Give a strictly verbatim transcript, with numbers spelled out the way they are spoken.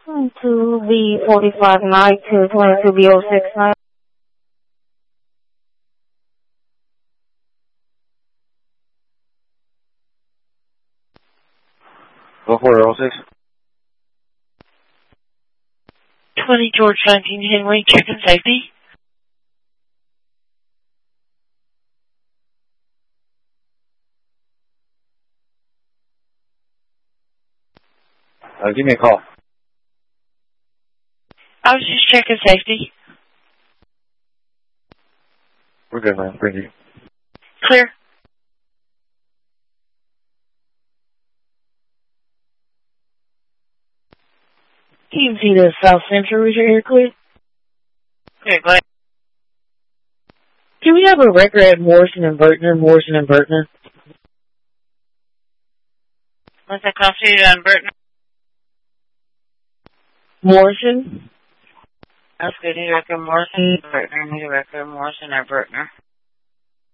To B forty-five nine to twenty-two B oh six nine. Go for it, oh six. twenty George nineteen Henry, checking safety. Uh, give me a call. I was just checking safety. We're good, man. Thank you. Clear. T M C to South Central, is your air clear? Okay, go ahead. Can we have a record at Morrison and Burtner, Morrison and Burtner? What's that cost you on Burton? Morrison? That's good. Need a record Morrison, Burtner. Need a record Morrison or Burtner.